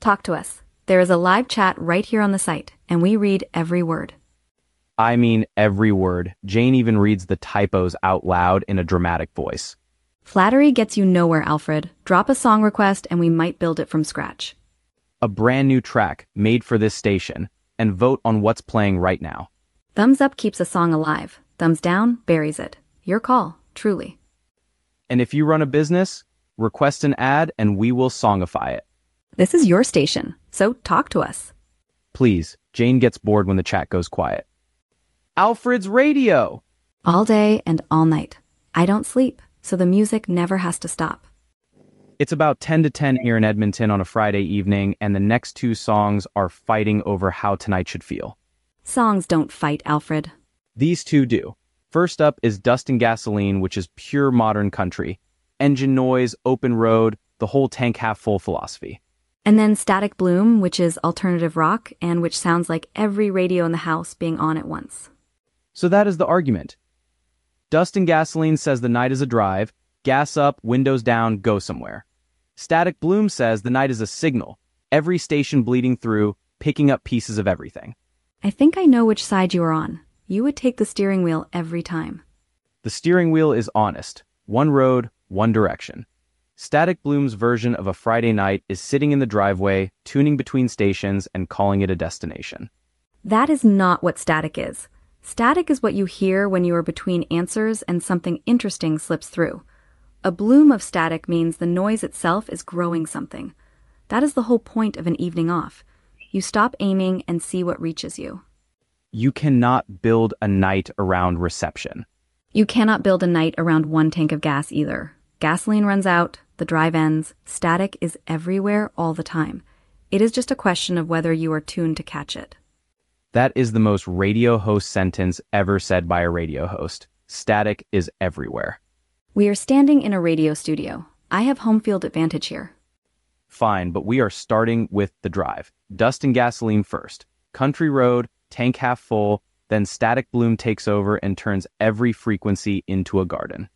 Talk to us. There is a live chat right here on the site, and we read every word. I mean every word. Jane even reads the typos out loud in a dramatic voice. Flattery gets you nowhere, Alfred. Drop a song request and we might build it from scratch. A brand new track made for this station, and vote on what's playing right now. Thumbs up keeps a song alive. Thumbs down buries it. Your call, truly. And if you run a business, request an ad and we will songify it. This is your station, so talk to us. Please, Jane gets bored when the chat goes quiet. Alfred's radio! All day and all night. I don't sleep, so the music never has to stop. It's about 10 to 10 here in Edmonton on a Friday evening, and the next two songs are fighting over how tonight should feel. Songs don't fight, Alfred. These two do. First up is Dust and Gasoline, which is pure modern country. Engine noise, open road, the whole tank half full philosophy. And then Static Bloom, which is alternative rock, and which sounds like every radio in the house being on at once. So that is the argument. Dust and Gasoline says the night is a drive, gas up, windows down, go somewhere. Static Bloom says the night is a signal, every station bleeding through, picking up pieces of everything. I think I know which side you are on. You would take the steering wheel every time. The steering wheel is honest. One road, one direction. Static Bloom's version of a Friday night is sitting in the driveway, tuning between stations, and calling it a destination. That is not what static is. Static is what you hear when you are between answers and something interesting slips through. A bloom of static means the noise itself is growing something. That is the whole point of an evening off. You stop aiming and see what reaches you. You cannot build a night around reception. You cannot build a night around one tank of gas either. Gasoline runs out, the drive ends, static is everywhere all the time. It is just a question of whether you are tuned to catch it. That is the most radio host sentence ever said by a radio host. Static is everywhere. We are standing in a radio studio. I have home field advantage here. Fine, but we are starting with the drive. Dust and Gasoline first. Country road, tank half full, then Static Bloom takes over and turns every frequency into a garden.